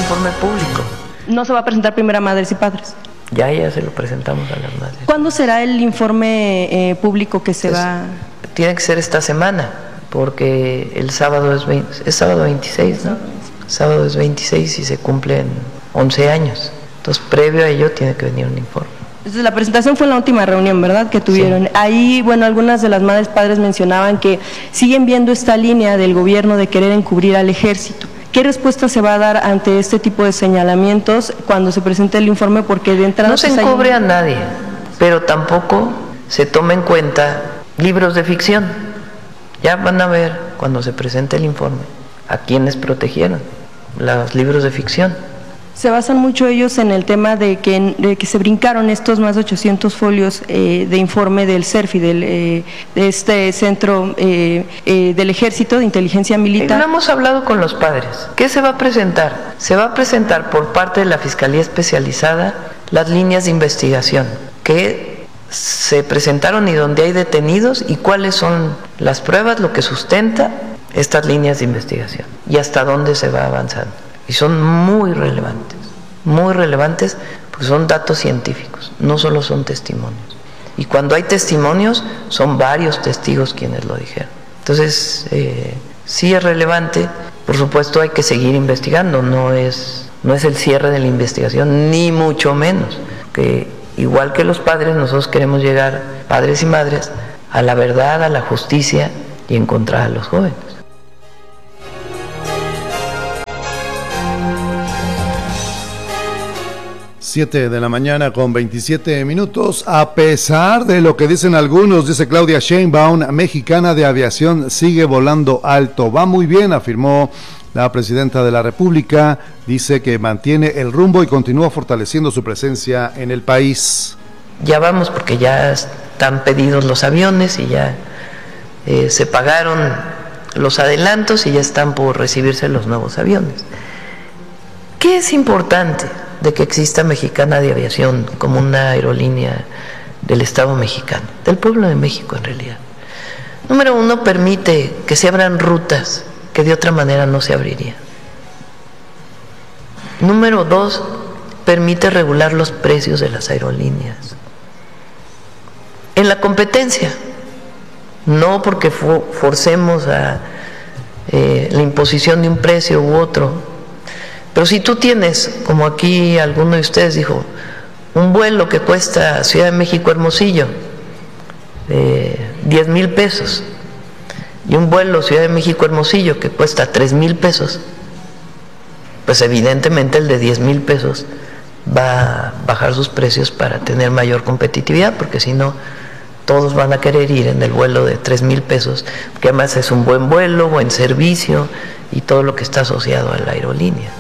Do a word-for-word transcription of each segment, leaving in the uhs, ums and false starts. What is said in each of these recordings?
informe público. ¿No se va a presentar primero a madres y padres? Ya, ya se lo presentamos a las madres. ¿Cuándo será el informe eh, público que se pues, va? Tiene que ser esta semana, porque el sábado es, veinte, es sábado veintiséis, ¿no? Sábado es veintiséis y se cumplen once años. Entonces, previo a ello tiene que venir un informe. Entonces, la presentación fue en la última reunión, ¿verdad?, que tuvieron. Sí. Ahí, bueno, algunas de las madres padres mencionaban que siguen viendo esta línea del gobierno de querer encubrir al ejército. ¿Qué respuesta se va a dar ante este tipo de señalamientos cuando se presente el informe? Porque de entrada... No se encubre a nadie, pero tampoco se toma en cuenta libros de ficción. Ya van a ver, cuando se presente el informe, a quienes protegieron los libros de ficción. Se basan mucho ellos en el tema de que, de que se brincaron estos más de ochocientos folios eh, de informe del CERFI, del, eh, de este centro eh, eh, del Ejército de Inteligencia Militar. No hemos hablado con los padres. ¿Qué se va a presentar? Se va a presentar por parte de la Fiscalía Especializada las líneas de investigación que se presentaron y donde hay detenidos y cuáles son las pruebas, lo que sustenta estas líneas de investigación y hasta dónde se va avanzando. Y son muy relevantes, muy relevantes porque son datos científicos, no solo son testimonios. Y cuando hay testimonios, son varios testigos quienes lo dijeron. Entonces, eh, sí es relevante, por supuesto hay que seguir investigando, no es, no es el cierre de la investigación, ni mucho menos. Que igual que los padres, nosotros queremos llegar, padres y madres, a la verdad, a la justicia y encontrar a los jóvenes. siete de la mañana con veintisiete minutos. A pesar de lo que dicen algunos, dice Claudia Sheinbaum, mexicana de aviación sigue volando alto. Va muy bien, afirmó la presidenta de la República. Dice que mantiene el rumbo y continúa fortaleciendo su presencia en el país. Ya vamos, porque ya están pedidos los aviones y ya eh, se pagaron los adelantos y ya están por recibirse los nuevos aviones. ¿Qué es importante de que exista Mexicana de Aviación como una aerolínea del Estado mexicano, del pueblo de México en realidad? Número uno, permite que se abran rutas que de otra manera no se abrirían. Número dos, permite regular los precios de las aerolíneas en la competencia, no porque for- forcemos a eh, la imposición de un precio u otro. Pero si tú tienes, como aquí alguno de ustedes dijo, un vuelo que cuesta Ciudad de México Hermosillo eh, diez mil pesos y un vuelo Ciudad de México Hermosillo que cuesta tres mil pesos, pues evidentemente el de diez mil pesos va a bajar sus precios para tener mayor competitividad, porque si no todos van a querer ir en el vuelo de tres mil pesos, que además es un buen vuelo, buen servicio y todo lo que está asociado a la aerolínea.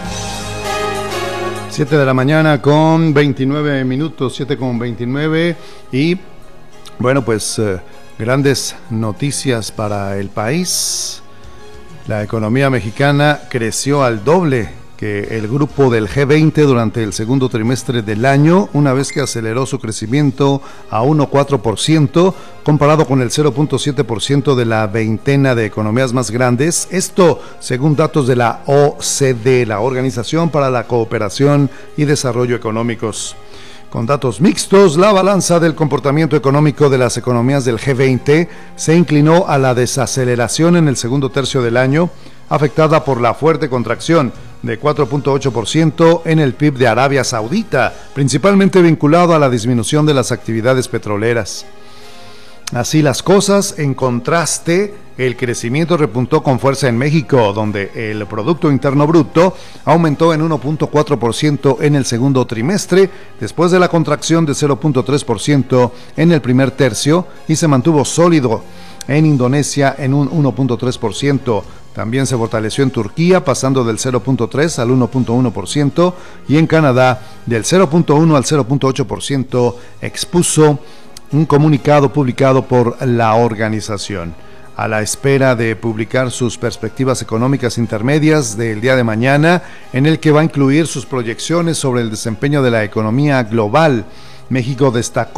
siete de la mañana con veintinueve minutos, siete con veintinueve, y bueno, pues eh, grandes noticias para el país. La economía mexicana creció al doble que el grupo del G veinte durante el segundo trimestre del año, una vez que aceleró su crecimiento a uno coma cuatro por ciento, comparado con el cero punto siete por ciento de la veintena de economías más grandes. Esto según datos de la O C D, la Organización para la Cooperación y Desarrollo Económicos. Con datos mixtos, la balanza del comportamiento económico de las economías del G veinte se inclinó a la desaceleración en el segundo tercio del año, afectada por la fuerte contracción de cuatro punto ocho por ciento en el P I B de Arabia Saudita, principalmente vinculado a la disminución de las actividades petroleras. Así las cosas, en contraste, el crecimiento repuntó con fuerza en México, donde el Producto Interno Bruto aumentó en uno punto cuatro por ciento en el segundo trimestre, después de la contracción de cero punto tres por ciento en el primer tercio, y se mantuvo sólido en Indonesia en un uno punto tres por ciento. También se fortaleció en Turquía, pasando del cero punto tres al uno punto uno por ciento, y en Canadá del cero punto uno al cero punto ocho por ciento, expuso un comunicado publicado por la organización. A la espera de publicar sus perspectivas económicas intermedias del día de mañana, en el que va a incluir sus proyecciones sobre el desempeño de la economía global, México destacó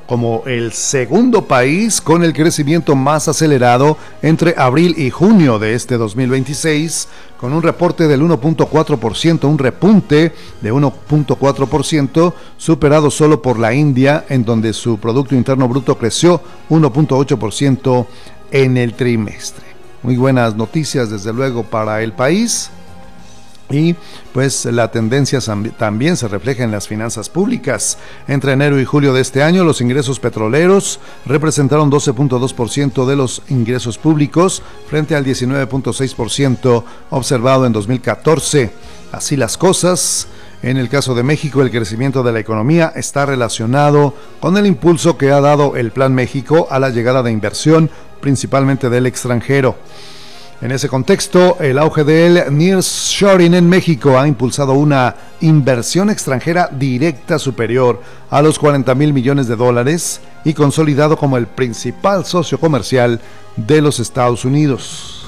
como el segundo país con el crecimiento más acelerado entre abril y junio de este dos mil veintiséis, con un reporte del uno punto cuatro por ciento, un repunte de uno punto cuatro por ciento, superado solo por la India, en donde su Producto Interno Bruto creció uno punto ocho por ciento en el trimestre. Muy buenas noticias, desde luego, para el país. Y pues la tendencia también se refleja en las finanzas públicas. Entre enero y julio de este año, los ingresos petroleros representaron doce punto dos por ciento de los ingresos públicos frente al diecinueve punto seis por ciento observado en dos mil catorce. Así las cosas, en el caso de México, el crecimiento de la economía está relacionado con el impulso que ha dado el Plan México a la llegada de inversión, principalmente del extranjero. En ese contexto, el auge del nearshoring en México ha impulsado una inversión extranjera directa superior a los cuarenta mil millones de dólares y consolidado como el principal socio comercial de los Estados Unidos.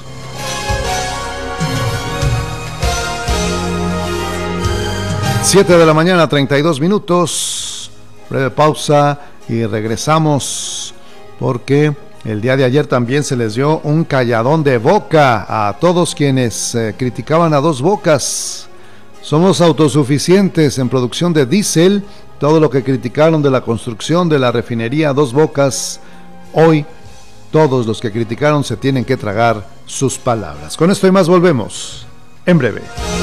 siete de la mañana, treinta y dos minutos. Breve pausa y regresamos porque el día de ayer también se les dio un calladón de boca a todos quienes eh, criticaban a Dos Bocas. Somos autosuficientes en producción de diésel. Todo lo que criticaron de la construcción de la refinería Dos Bocas, hoy todos los que criticaron se tienen que tragar sus palabras. Con esto y más volvemos en breve.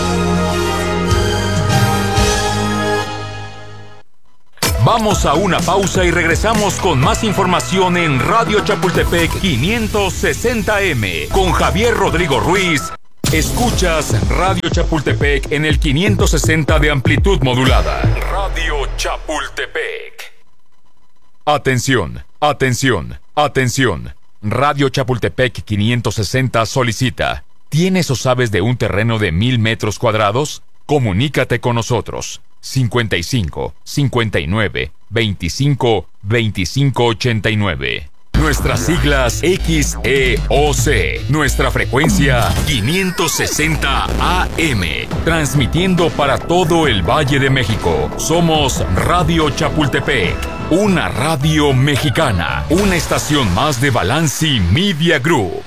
Vamos a una pausa y regresamos con más información en Radio Chapultepec quinientos sesenta eme con Javier Rodrigo Ruiz. Escuchas Radio Chapultepec en el quinientos sesenta de amplitud modulada. Radio Chapultepec. Atención, atención, atención. Radio Chapultepec quinientos sesenta solicita. ¿Tienes o sabes de un terreno de mil metros cuadrados? Comunícate con nosotros. cincuenta y cinco, cincuenta y nueve, veinticinco, veinticinco ochenta y nueve. Nuestras siglas X E O C. Nuestra frecuencia quinientos sesenta A M. Transmitiendo para todo el Valle de México. Somos Radio Chapultepec, una radio mexicana. Una estación más de Balanci Media Group.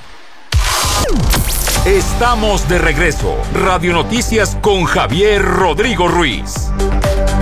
Estamos de regreso. Radio Noticias con Javier Rodrigo Ruiz.